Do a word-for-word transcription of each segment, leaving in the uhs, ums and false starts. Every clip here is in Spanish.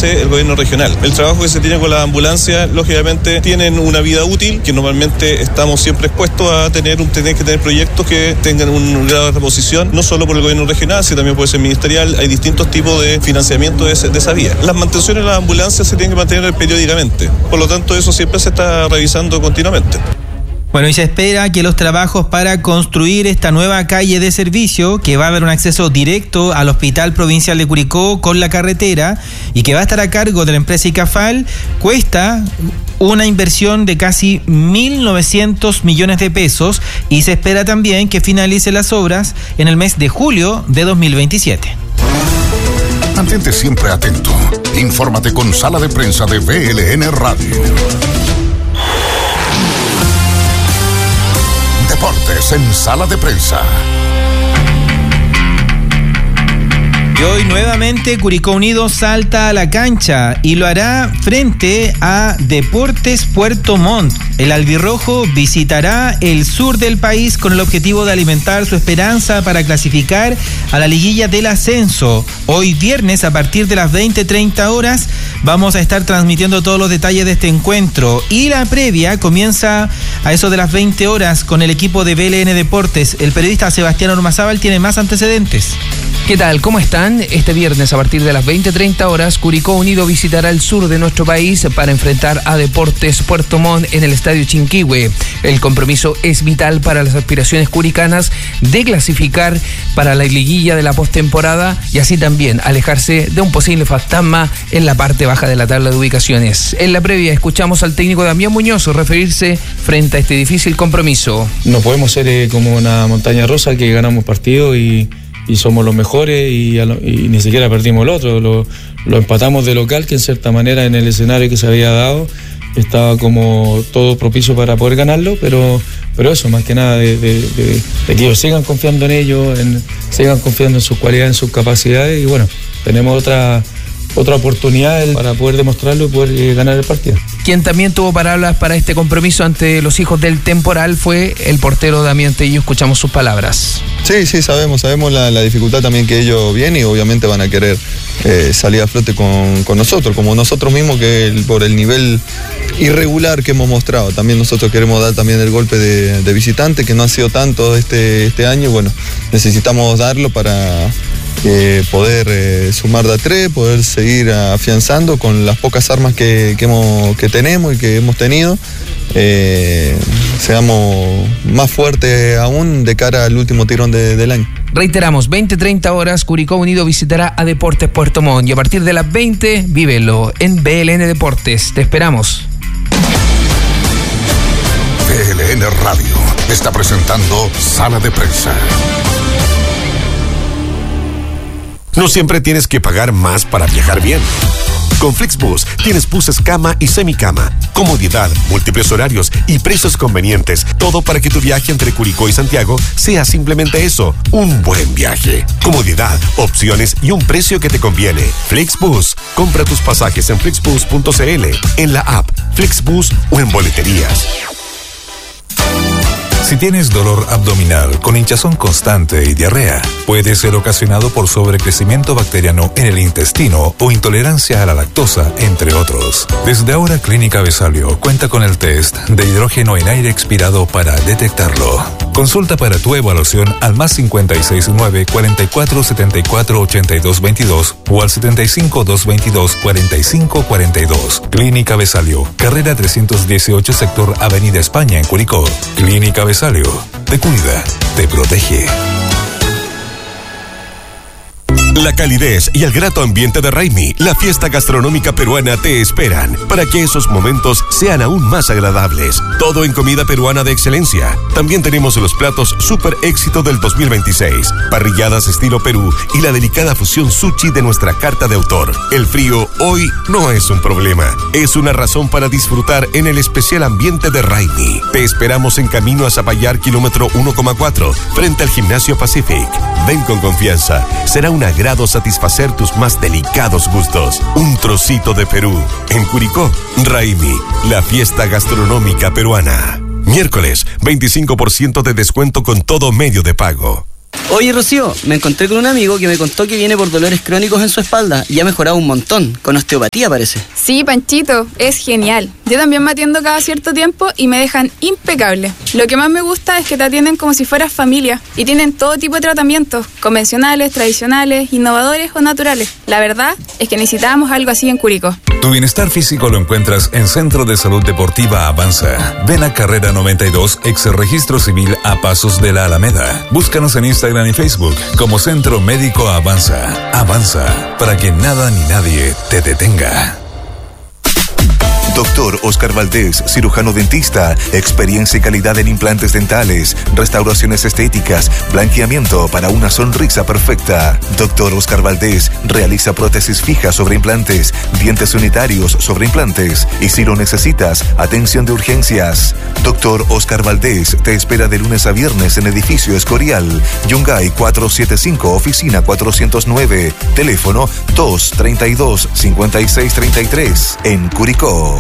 hace el gobierno regional. El trabajo que se tiene con las ambulancias, lógicamente, tienen una vida útil, que normalmente estamos siempre expuestos a tener, un, tener que tener proyectos que tengan un grado de reposición, no solo por el gobierno regional, sino también puede ser ministerial. Hay distintos tipos de financiamiento de, ese, de esa vía. Las mantenciones de las ambulancias se tienen que mantener periódicamente, por lo tanto eso siempre se está revisando continuamente. Bueno, y se espera que los trabajos para construir esta nueva calle de servicio, que va a haber un acceso directo al Hospital Provincial de Curicó con la carretera y que va a estar a cargo de la empresa ICAFAL, cuesta una inversión de casi mil novecientos millones de pesos y se espera también que finalice las obras en el mes de julio de dos mil veintisiete. Mantente siempre atento. Infórmate con Sala de Prensa de V L N Radio. Deportes en Sala de Prensa. Y hoy nuevamente Curicó Unido salta a la cancha y lo hará frente a Deportes Puerto Montt. El albirrojo visitará el sur del país con el objetivo de alimentar su esperanza para clasificar a la liguilla del ascenso. Hoy viernes a partir de las veinte treinta horas vamos a estar transmitiendo todos los detalles de este encuentro y la previa comienza a eso de las veinte horas con el equipo de V L N Deportes. El periodista Sebastián Ormazábal tiene más antecedentes. ¿Qué tal? ¿Cómo están? Este viernes a partir de las veinte treinta horas, Curicó Unido visitará el sur de nuestro país para enfrentar a Deportes Puerto Montt en el Estadio Chinquihue. El compromiso es vital para las aspiraciones curicanas de clasificar para la liguilla de la postemporada y así también alejarse de un posible fantasma en la parte baja de la tabla de ubicaciones. En la previa escuchamos al técnico Damián Muñoz referirse frente a este difícil compromiso. No podemos ser eh, como una montaña rusa que ganamos partidos y y somos los mejores y, y ni siquiera perdimos el otro, lo, lo empatamos de local, que en cierta manera en el escenario que se había dado estaba como todo propicio para poder ganarlo, pero, pero eso, más que nada de, de, de, de que ellos sigan confiando en ellos, en, sigan confiando en sus cualidades, en sus capacidades y bueno, tenemos otra otra oportunidad para poder demostrarlo y poder eh, ganar el partido. Quien también tuvo palabras para este compromiso ante los hijos del temporal fue el portero Damián Tello. Escuchamos sus palabras. Sí, sí, sabemos, sabemos la, la dificultad también que ellos vienen y obviamente van a querer eh, salir a flote con, con nosotros, como nosotros mismos que el, por el nivel irregular que hemos mostrado. También nosotros queremos dar también el golpe de, de visitante, que no ha sido tanto este, este año, bueno, necesitamos darlo para eh, poder eh, sumar de a tres, poder seguir afianzando con las pocas armas que, que, hemos, que tenemos y que hemos tenido. Eh, seamos más fuertes aún de cara al último tirón de, del año. Reiteramos, veinte treinta horas, Curicó Unido visitará a Deportes Puerto Montt y a partir de las veinte, vívelo en V L N Deportes. Te esperamos. V L N Radio está presentando Sala de Prensa. No siempre tienes que pagar más para viajar bien. Con Flixbus tienes buses cama y semicama, comodidad, múltiples horarios y precios convenientes. Todo para que tu viaje entre Curicó y Santiago sea simplemente eso, un buen viaje. Comodidad, opciones y un precio que te conviene. Flixbus. Compra tus pasajes en flixbus punto c l, en la app, Flixbus o en boleterías. Si tienes dolor abdominal con hinchazón constante y diarrea, puede ser ocasionado por sobrecrecimiento bacteriano en el intestino o intolerancia a la lactosa, entre otros. Desde ahora, Clínica Besalio cuenta con el test de hidrógeno en aire expirado para detectarlo. Consulta para tu evaluación al más cincuenta y seis nueve, cuarenta y cuatro, setenta y cuatro, ochenta y dos veintidós o al setenta y cinco, doscientos veintidós, cuarenta y cinco cuarenta y dos. Clínica Besalio, carrera trescientos dieciocho, sector Avenida España en Curicó. Clínica Besalio, te cuida, te protege. La calidez y el grato ambiente de Raimi, la fiesta gastronómica peruana, te esperan para que esos momentos sean aún más agradables. Todo en comida peruana de excelencia. También tenemos los platos super éxito del dos mil veintiséis, parrilladas estilo Perú y la delicada fusión sushi de nuestra carta de autor. El frío hoy no es un problema, es una razón para disfrutar en el especial ambiente de Raimi. Te esperamos en camino a Zapallar, kilómetro uno coma cuatro, frente al Gimnasio Pacific. Ven con confianza, será una grado satisfacer tus más delicados gustos. Un trocito de Perú. En Curicó, Raimi, la fiesta gastronómica peruana. Miércoles, veinticinco por ciento de descuento con todo medio de pago. Oye, Rocío, me encontré con un amigo que me contó que viene por dolores crónicos en su espalda y ha mejorado un montón, con osteopatía parece. Sí, Panchito, es genial. Yo también me atiendo cada cierto tiempo y me dejan impecable. Lo que más me gusta es que te atienden como si fueras familia y tienen todo tipo de tratamientos, convencionales, tradicionales, innovadores o naturales. La verdad es que necesitábamos algo así en Curicó. Tu bienestar físico lo encuentras en Centro de Salud Deportiva Avanza. Ven a Carrera noventa y dos, ex Registro Civil a pasos de la Alameda. Búscanos en Instagram y Facebook como Centro Médico Avanza. Avanza, para que nada ni nadie te detenga. Doctor Oscar Valdés, cirujano dentista, experiencia y calidad en implantes dentales, restauraciones estéticas, blanqueamiento para una sonrisa perfecta. Doctor Oscar Valdés realiza prótesis fijas sobre implantes, dientes unitarios sobre implantes y si lo necesitas, atención de urgencias. Doctor Oscar Valdés te espera de lunes a viernes en Edificio Escorial, Yungay cuatrocientos setenta y cinco, oficina cuatrocientos nueve, teléfono dos treinta y dos, cincuenta y seis treinta y tres, en Curicó.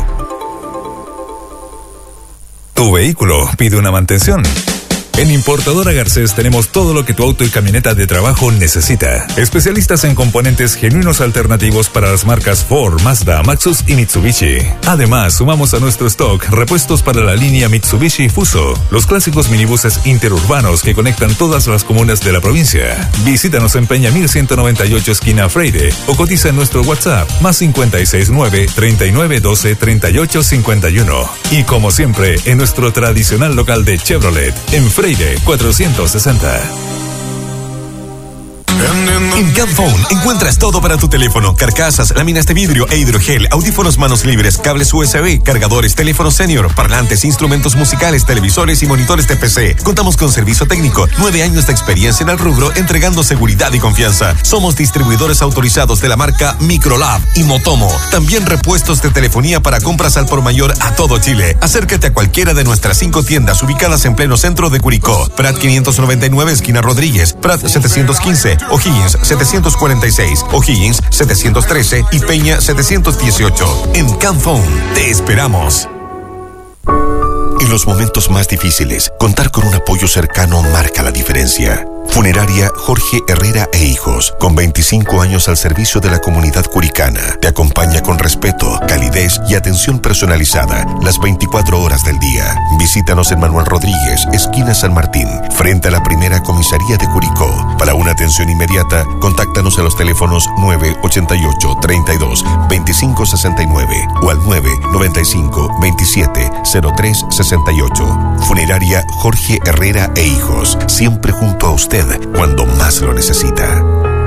Tu vehículo pide una mantención. En Importadora Garcés tenemos todo lo que tu auto y camioneta de trabajo necesita. Especialistas en componentes genuinos alternativos para las marcas Ford, Mazda, Maxus y Mitsubishi. Además, sumamos a nuestro stock repuestos para la línea Mitsubishi Fuso, los clásicos minibuses interurbanos que conectan todas las comunas de la provincia. Visítanos en Peña mil ciento noventa y ocho esquina Freire o cotiza en nuestro WhatsApp más cincuenta y seis nueve, treinta y nueve doce, treinta y ocho cincuenta y uno. Y como siempre, en nuestro tradicional local de Chevrolet, en Freire cuatrocientos sesenta. En Camphone encuentras todo para tu teléfono: carcasas, láminas de vidrio e hidrogel, audífonos manos libres, cables U S B, cargadores, teléfonos senior, parlantes, instrumentos musicales, televisores y monitores de P C. Contamos con servicio técnico, nueve años de experiencia en el rubro, entregando seguridad y confianza. Somos distribuidores autorizados de la marca Microlab y Motomo. También repuestos de telefonía para compras al por mayor a todo Chile. Acércate a cualquiera de nuestras cinco tiendas ubicadas en pleno centro de Curicó: Prat quinientos noventa y nueve, esquina Rodríguez; Prat setecientos quince, O'Higgins setecientos cuarenta y seis, O'Higgins setecientos trece y Peña setecientos dieciocho. En Camphone te esperamos. En los momentos más difíciles, contar con un apoyo cercano marca la diferencia. Funeraria Jorge Herrera e Hijos, con veinticinco años al servicio de la comunidad curicana, te acompaña con respeto, calidez y atención personalizada las veinticuatro horas del día. Visítanos en Manuel Rodríguez, esquina San Martín, frente a la primera comisaría de Curicó. Para una atención inmediata, contáctanos a los teléfonos nueve ochenta y ocho, treinta y dos, veinticinco sesenta y nueve o al nueve noventa y cinco, veintisiete, cero tres sesenta y ocho. Funeraria Jorge Herrera e Hijos, siempre junto a usted cuando más lo necesita.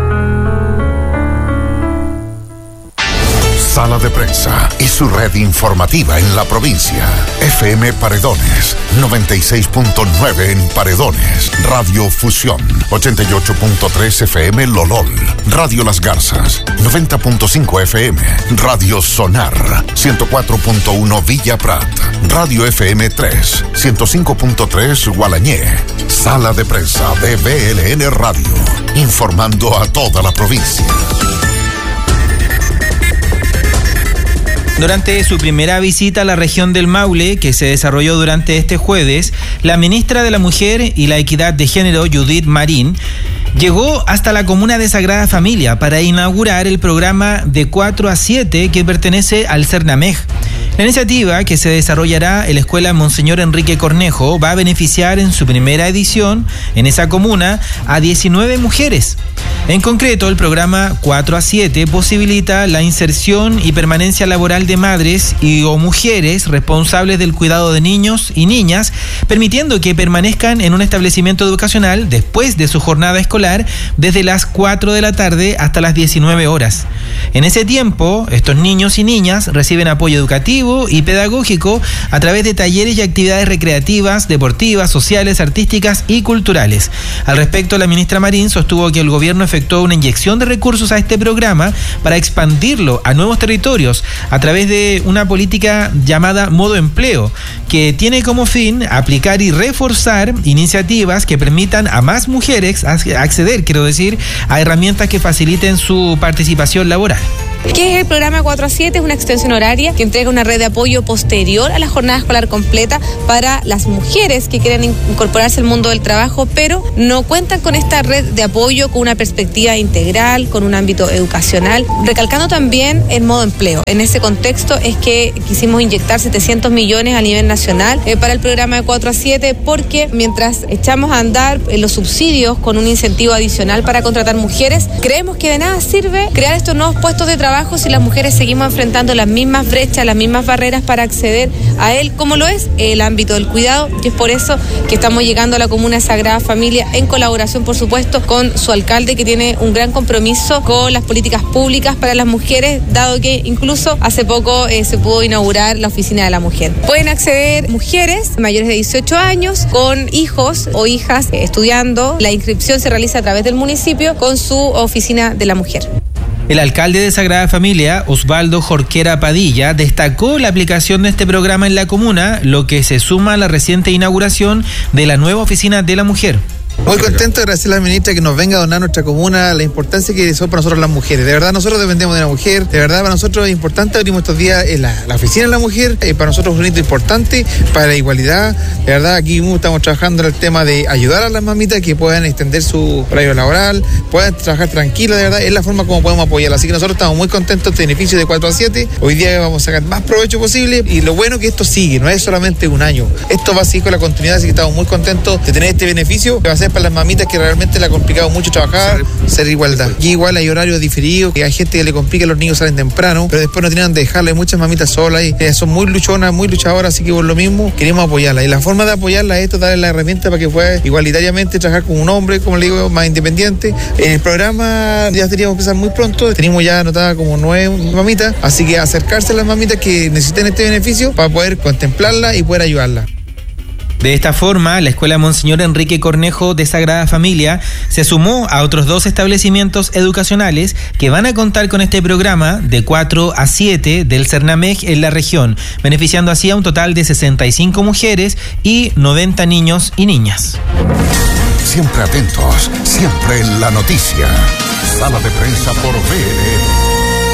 Sala de Prensa y su red informativa en la provincia. F M Paredones, noventa y seis punto nueve en Paredones. Radio Fusión, ochenta y ocho punto tres F M Lolol. Radio Las Garzas, noventa punto cinco F M. Radio Sonar, ciento cuatro punto uno Villa Prat. Radio F M tres, ciento cinco punto tres Gualañé. Sala de Prensa de B L N Radio, informando a toda la provincia. Durante su primera visita a la región del Maule, que se desarrolló durante este jueves, la ministra de la Mujer y la Equidad de Género, Judith Marín, llegó hasta la comuna de Sagrada Familia para inaugurar el programa de cuatro a siete que pertenece al CERNAMEG. La iniciativa, que se desarrollará en la Escuela Monseñor Enrique Cornejo, va a beneficiar en su primera edición en esa comuna a diecinueve mujeres. En concreto, el programa cuatro a siete posibilita la inserción y permanencia laboral de madres y o mujeres responsables del cuidado de niños y niñas, permitiendo que permanezcan en un establecimiento educacional después de su jornada escolar desde las cuatro de la tarde hasta las diecinueve horas. En ese tiempo, estos niños y niñas reciben apoyo educativo y pedagógico a través de talleres y actividades recreativas, deportivas, sociales, artísticas y culturales. Al respecto, la ministra Marín sostuvo que el gobierno efectuó una inyección de recursos a este programa para expandirlo a nuevos territorios a través de una política llamada Modo Empleo, que tiene como fin aplicar y reforzar iniciativas que permitan a más mujeres acceder, quiero decir, a herramientas que faciliten su participación laboral. ¿Qué es el programa cuatro a siete? Es una extensión horaria que entrega una red de apoyo posterior a la jornada escolar completa para las mujeres que quieren incorporarse al mundo del trabajo, pero no cuentan con esta red de apoyo, con una perspectiva integral, con un ámbito educacional, recalcando también el modo empleo. En ese contexto es que quisimos inyectar setecientos millones a nivel nacional eh, para el programa de cuatro a siete, porque mientras echamos a andar eh, los subsidios con un incentivo adicional para contratar mujeres, creemos que de nada sirve crear estos nuevos puestos de trabajo si las mujeres seguimos enfrentando las mismas brechas, las mismas barreras para acceder a él, como lo es el ámbito del cuidado, y es por eso que estamos llegando a la comuna Sagrada Familia en colaboración, por supuesto, con su alcalde, que tiene un gran compromiso con las políticas públicas para las mujeres, dado que incluso hace poco eh, se pudo inaugurar la oficina de la mujer. Pueden acceder mujeres mayores de dieciocho años con hijos o hijas eh, estudiando. La inscripción se realiza a través del municipio con su oficina de la mujer. El alcalde de Sagrada Familia, Osvaldo Jorquera Padilla, destacó la aplicación de este programa en la comuna, lo que se suma a la reciente inauguración de la nueva oficina de la mujer. Muy contento de agradecerle a la ministra que nos venga a donar nuestra comuna, la importancia que son para nosotros las mujeres. De verdad, nosotros dependemos de la mujer. De verdad, para nosotros es importante. Abrimos estos días en la, la oficina de la mujer. Eh, para nosotros es un hito importante para la igualdad. De verdad, aquí estamos trabajando en el tema de ayudar a las mamitas que puedan extender su horario laboral, puedan trabajar tranquilas. De verdad, es la forma como podemos apoyarla. Así que nosotros estamos muy contentos de este beneficio de cuatro a siete. Hoy día vamos a sacar más provecho posible. Y lo bueno es que esto sigue, no es solamente un año. Esto va a seguir con la continuidad, así que estamos muy contentos de tener este beneficio que va a ser para las mamitas que realmente le ha complicado mucho trabajar, ser igualdad. Aquí igual hay horarios diferidos, que hay gente que le complica, los niños salen temprano, pero después no tienen de dejarle, hay muchas mamitas solas y eh, son muy luchonas, muy luchadoras, así que por lo mismo queremos apoyarla. Y la forma de apoyarla es esto, darle la herramienta para que pueda igualitariamente trabajar con un hombre, como le digo, más independiente. En el programa ya teníamos que empezar muy pronto, tenemos ya anotada como nueve mamitas, así que acercarse a las mamitas que necesiten este beneficio para poder contemplarla y poder ayudarla. De esta forma, la Escuela Monseñor Enrique Cornejo de Sagrada Familia se sumó a otros dos establecimientos educacionales que van a contar con este programa de cuatro a siete del Cernamej en la región, beneficiando así a un total de sesenta y cinco mujeres y noventa niños y niñas. Siempre atentos, siempre en la noticia. Sala de prensa por V N.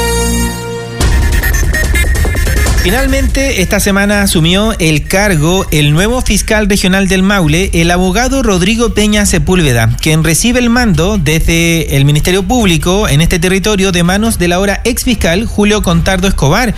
Finalmente, esta semana asumió el cargo el nuevo fiscal regional del Maule, el abogado Rodrigo Peña Sepúlveda, quien recibe el mando desde el Ministerio Público en este territorio de manos del ahora exfiscal Julio Contardo Escobar.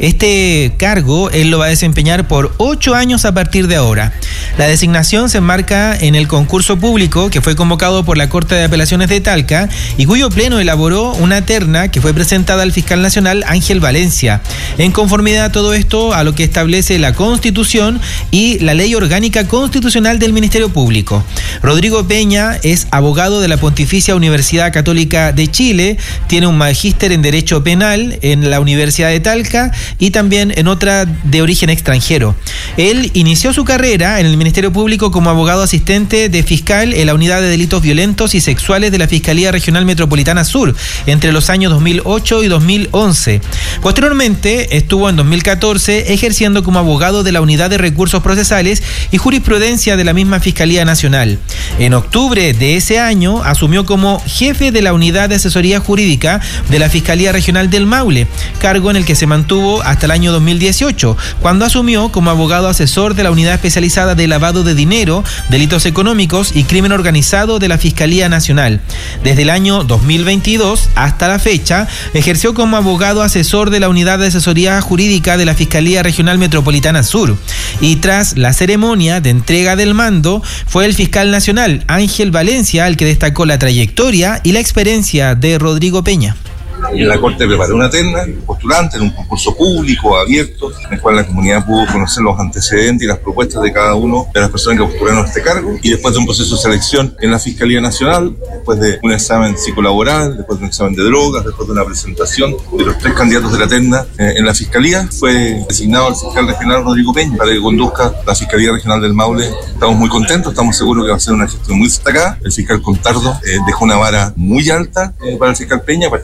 Este cargo él lo va a desempeñar por ocho años a partir de ahora. La designación se enmarca en el concurso público que fue convocado por la Corte de Apelaciones de Talca y cuyo pleno elaboró una terna que fue presentada al fiscal nacional Ángel Valencia. En conformidad a todo esto a lo que establece la Constitución y la Ley Orgánica Constitucional del Ministerio Público. Rodrigo Peña es abogado de la Pontificia Universidad Católica de Chile, tiene un magíster en Derecho Penal en la Universidad de Talca y también en otra de origen extranjero. Él inició su carrera en el Ministerio Público como abogado asistente de fiscal en la Unidad de Delitos Violentos y Sexuales de la Fiscalía Regional Metropolitana Sur entre los años dos mil ocho y dos mil once. Posteriormente estuvo en dos mil catorce ejerciendo como abogado de la Unidad de Recursos Procesales y Jurisprudencia de la misma Fiscalía Nacional. En octubre de ese año asumió como jefe de la Unidad de Asesoría Jurídica de la Fiscalía Regional del Maule, cargo en el que se mantuvo hasta el año dos mil dieciocho, cuando asumió como abogado asesor de la Unidad Especializada de Lavado de Dinero, Delitos Económicos y Crimen Organizado de la Fiscalía Nacional. Desde el año dos mil veintidós hasta la fecha, ejerció como abogado asesor de la Unidad de Asesoría Jurídica de la Fiscalía Regional Metropolitana Sur. Y tras la ceremonia de entrega del mando, fue el fiscal nacional Ángel Valencia el que destacó la trayectoria y la experiencia de Rodrigo Peña. En la Corte preparó una terna postulante en un concurso público, abierto, en el cual la comunidad pudo conocer los antecedentes y las propuestas de cada uno de las personas que postularon a este cargo, y después de un proceso de selección en la Fiscalía Nacional, después de un examen psicolaboral, después de un examen de drogas, después de una presentación de los tres candidatos de la terna eh, en la Fiscalía, fue designado el fiscal regional Rodrigo Peña para que conduzca la Fiscalía Regional del Maule. Estamos muy contentos, estamos seguros que va a ser una gestión muy destacada. El fiscal Contardo eh, dejó una vara muy alta eh, para el fiscal Peña, particularmente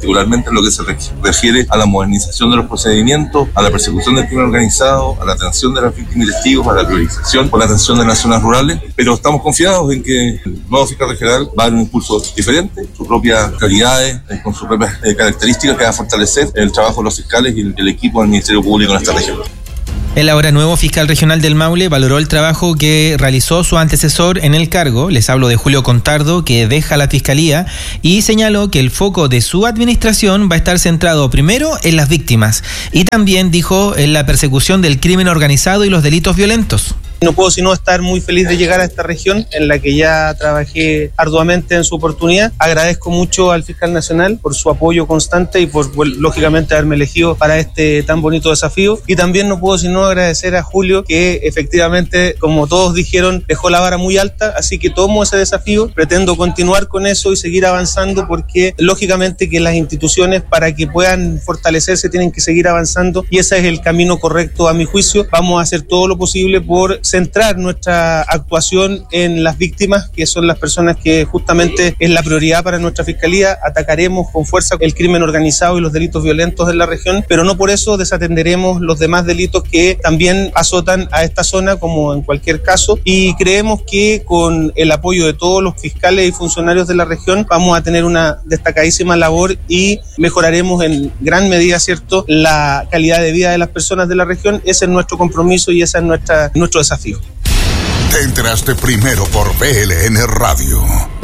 en lo que se refiere a la modernización de los procedimientos, a la persecución del crimen organizado, a la atención de las víctimas y testigos, a la priorización por la atención de las zonas rurales, pero estamos confiados en que el nuevo fiscal regional va a dar un impulso diferente, sus propias prioridades, eh, con sus propias eh, características que va a fortalecer el trabajo de los fiscales y el, el equipo del Ministerio Público en esta región. El ahora nuevo fiscal regional del Maule valoró el trabajo que realizó su antecesor en el cargo. Les hablo de Julio Contardo, que deja la fiscalía, y señaló que el foco de su administración va a estar centrado primero en las víctimas y también, dijo, en la persecución del crimen organizado y los delitos violentos. No puedo sino estar muy feliz de llegar a esta región en la que ya trabajé arduamente en su oportunidad. Agradezco mucho al fiscal nacional por su apoyo constante y por, bueno, lógicamente haberme elegido para este tan bonito desafío. Y también no puedo sino agradecer a Julio, que efectivamente, como todos dijeron, dejó la vara muy alta, así que tomo ese desafío, pretendo continuar con eso y seguir avanzando, porque lógicamente que las instituciones, para que puedan fortalecerse, tienen que seguir avanzando, y ese es el camino correcto a mi juicio. Vamos a hacer todo lo posible por centrar nuestra actuación en las víctimas, que son las personas que justamente es la prioridad para nuestra fiscalía. Atacaremos con fuerza el crimen organizado y los delitos violentos en la región, pero no por eso desatenderemos los demás delitos que también azotan a esta zona, como en cualquier caso, y creemos que con el apoyo de todos los fiscales y funcionarios de la región vamos a tener una destacadísima labor y mejoraremos en gran medida, ¿cierto?, la calidad de vida de las personas de la región. Ese es nuestro compromiso y ese es nuestra, nuestro desafío. Te enteraste primero por B L N Radio.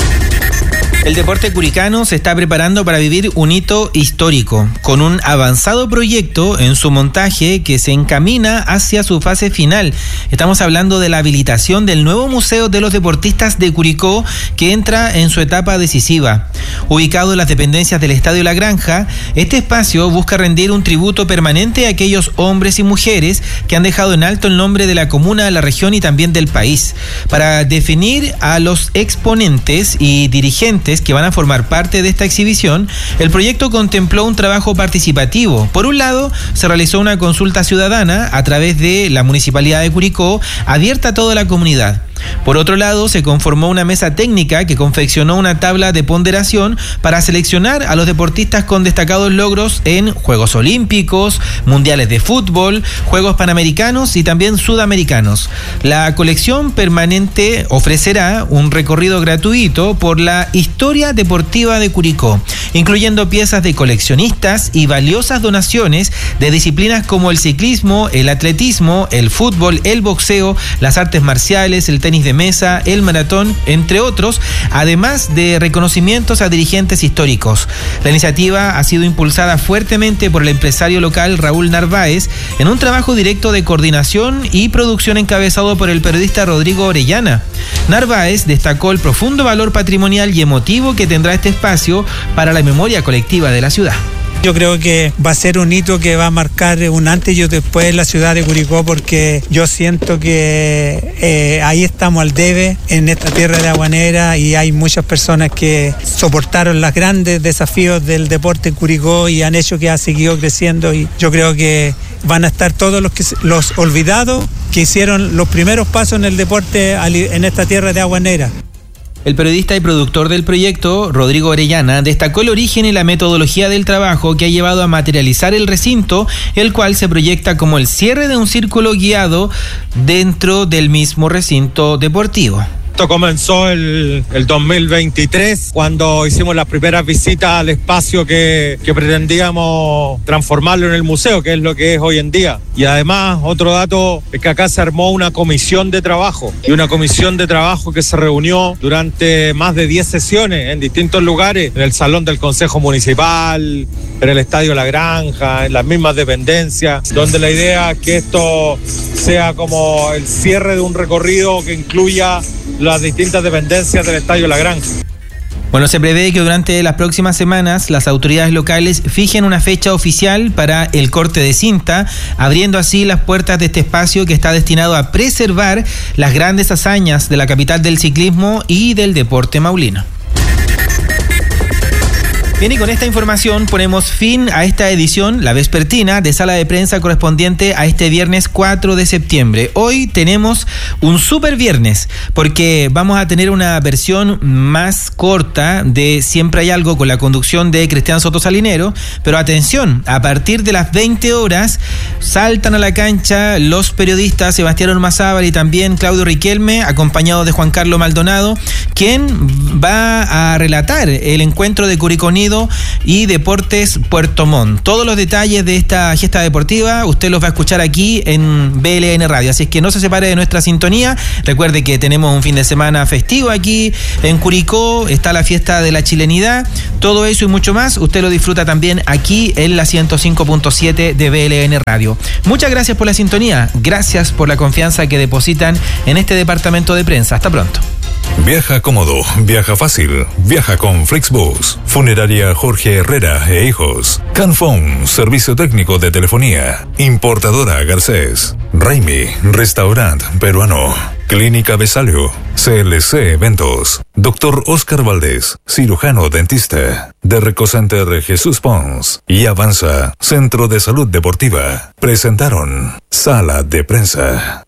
El deporte curicano se está preparando para vivir un hito histórico, con un avanzado proyecto en su montaje que se encamina hacia su fase final. Estamos hablando de la habilitación del nuevo Museo de los Deportistas de Curicó, que entra en su etapa decisiva. Ubicado en las dependencias del Estadio La Granja, este espacio busca rendir un tributo permanente a aquellos hombres y mujeres que han dejado en alto el nombre de la comuna, de la región y también del país. Para definir a los exponentes y dirigentes que van a formar parte de esta exhibición, el proyecto contempló un trabajo participativo. Por un lado, se realizó una consulta ciudadana a través de la Municipalidad de Curicó, abierta a toda la comunidad. Por otro lado, se conformó una mesa técnica que confeccionó una tabla de ponderación para seleccionar a los deportistas con destacados logros en Juegos Olímpicos, Mundiales de Fútbol, Juegos Panamericanos y también Sudamericanos. La colección permanente ofrecerá un recorrido gratuito por la historia deportiva de Curicó, incluyendo piezas de coleccionistas y valiosas donaciones de disciplinas como el ciclismo, el atletismo, el fútbol, el boxeo, las artes marciales, el tenis de mesa, el maratón, entre otros, además de reconocimientos a dirigentes históricos. La iniciativa ha sido impulsada fuertemente por el empresario local Raúl Narváez en un trabajo directo de coordinación y producción encabezado por el periodista Rodrigo Orellana. Narváez destacó el profundo valor patrimonial y emotivo que tendrá este espacio para la memoria colectiva de la ciudad. Yo creo que va a ser un hito que va a marcar un antes y un después en la ciudad de Curicó, porque yo siento que eh, ahí estamos al debe en esta tierra de Agua Negra, y hay muchas personas que soportaron los grandes desafíos del deporte en Curicó y han hecho que ha seguido creciendo, y yo creo que van a estar todos los, que, los olvidados que hicieron los primeros pasos en el deporte en esta tierra de Agua Negra. El periodista y productor del proyecto, Rodrigo Orellana, destacó el origen y la metodología del trabajo que ha llevado a materializar el recinto, el cual se proyecta como el cierre de un círculo guiado dentro del mismo recinto deportivo. Esto comenzó el, el dos mil veintitrés, cuando hicimos las primeras visitas al espacio que, que pretendíamos transformarlo en el museo, que es lo que es hoy en día. Y además, otro dato es que acá se armó una comisión de trabajo, y una comisión de trabajo que se reunió durante más de diez sesiones en distintos lugares, en el Salón del Consejo Municipal, en el Estadio La Granja, en las mismas dependencias, donde la idea es que esto sea como el cierre de un recorrido que incluya las distintas dependencias del Estadio La Granja. Bueno, se prevé que durante las próximas semanas las autoridades locales fijen una fecha oficial para el corte de cinta, abriendo así las puertas de este espacio que está destinado a preservar las grandes hazañas de la capital del ciclismo y del deporte maulino. Bien, y con esta información ponemos fin a esta edición, la vespertina, de Sala de Prensa correspondiente a este viernes cuatro de septiembre. Hoy tenemos un super viernes, porque vamos a tener una versión más corta de Siempre hay algo con la conducción de Cristian Soto Salinero, pero atención, a partir de las veinte horas saltan a la cancha los periodistas Sebastián Ormazábal y también Claudio Riquelme, acompañados de Juan Carlos Maldonado, quien va a relatar el encuentro de Curicó Unido y Deportes Puerto Montt. Todos los detalles de esta gesta deportiva usted los va a escuchar aquí en B L N Radio, así es que no se separe de nuestra sintonía. Recuerde que tenemos un fin de semana festivo aquí en Curicó, está la fiesta de la chilenidad, todo eso y mucho más usted lo disfruta también aquí en la ciento cinco punto siete de B L N Radio. Muchas gracias por la sintonía, gracias por la confianza que depositan en este departamento de prensa. Hasta pronto. Viaja cómodo, viaja fácil, viaja con Flixbus. Funeraria Jorge Herrera e Hijos. Canfón, servicio técnico de telefonía. Importadora Garcés. Raimi, restaurante peruano. Clínica Besalio. C L C Eventos. Doctor Oscar Valdés, cirujano dentista. De Recocenter Jesús Pons. Y Avanza, Centro de Salud Deportiva. Presentaron Sala de Prensa.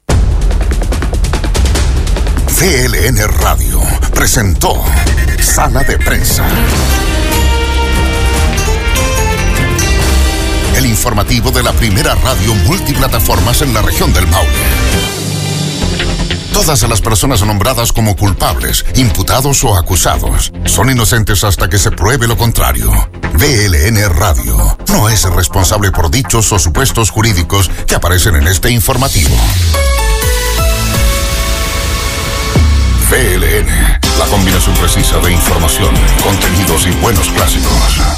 V L N Radio presentó Sala de Prensa. El informativo de la primera radio multiplataformas en la región del Maule. Todas las personas nombradas como culpables, imputados o acusados son inocentes hasta que se pruebe lo contrario. V L N Radio no es responsable por dichos o supuestos jurídicos que aparecen en este informativo. V L N, la combinación precisa de información, contenidos y buenos clásicos.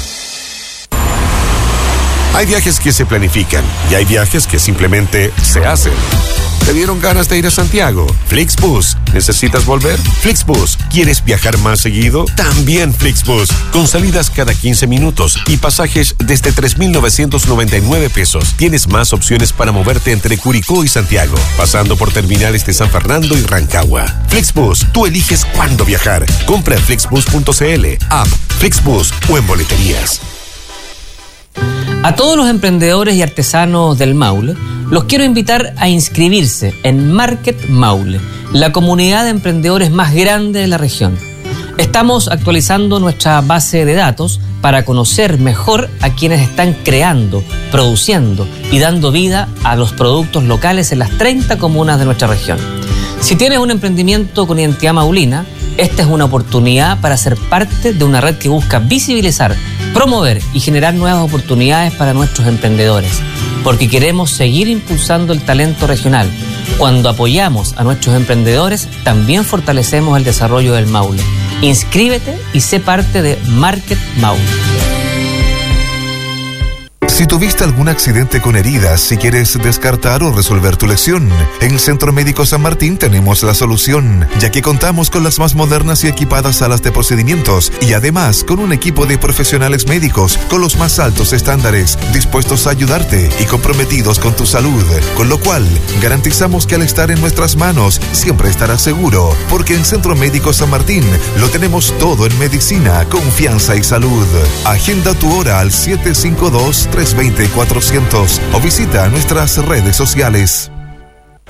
Hay viajes que se planifican y hay viajes que simplemente se hacen. ¿Te dieron ganas de ir a Santiago? Flixbus. ¿Necesitas volver? Flixbus. ¿Quieres viajar más seguido? También Flixbus. Con salidas cada quince minutos y pasajes desde tres mil novecientos noventa y nueve pesos. Tienes más opciones para moverte entre Curicó y Santiago, pasando por terminales de San Fernando y Rancagua. Flixbus. Tú eliges cuándo viajar. Compra en flixbus punto c l, app, Flixbus o en boleterías. A todos los emprendedores y artesanos del Maule, los quiero invitar a inscribirse en Market Maule, la comunidad de emprendedores más grande de la región. Estamos actualizando nuestra base de datos para conocer mejor a quienes están creando, produciendo y dando vida a los productos locales en las treinta comunas de nuestra región. Si tienes un emprendimiento con identidad maulina, esta es una oportunidad para ser parte de una red que busca visibilizar, promover y generar nuevas oportunidades para nuestros emprendedores, porque queremos seguir impulsando el talento regional. Cuando apoyamos a nuestros emprendedores, también fortalecemos el desarrollo del Maule. Inscríbete y sé parte de Market Maule. Si tuviste algún accidente con heridas y quieres descartar o resolver tu lesión, en Centro Médico San Martín tenemos la solución, ya que contamos con las más modernas y equipadas salas de procedimientos y además con un equipo de profesionales médicos con los más altos estándares, dispuestos a ayudarte y comprometidos con tu salud, con lo cual garantizamos que al estar en nuestras manos siempre estarás seguro, porque en Centro Médico San Martín lo tenemos todo en medicina, confianza y salud. Agenda tu hora al siete cinco dos, tres dos cero, cuatrocientos o visita nuestras redes sociales.